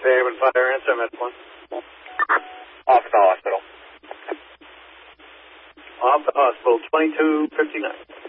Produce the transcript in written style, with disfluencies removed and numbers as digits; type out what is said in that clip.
Fairhaven Fire, answer, Med 1. Off the hospital. Off the hospital, 2259.